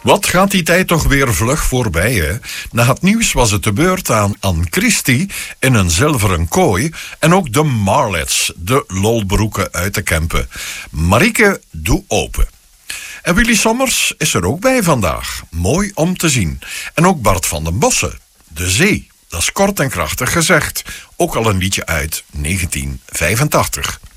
Wat gaat die tijd toch weer vlug voorbij, hè? Na het nieuws was het de beurt aan Ann Christie in een zilveren kooi en ook de Marlets, de lolbroeken uit de Kempen. Marieke, doe open. En Willy Sommers is er ook bij vandaag. Mooi om te zien. En ook Bart van den Bossen, De Zee. Dat is kort en krachtig gezegd. Ook al een liedje uit 1985.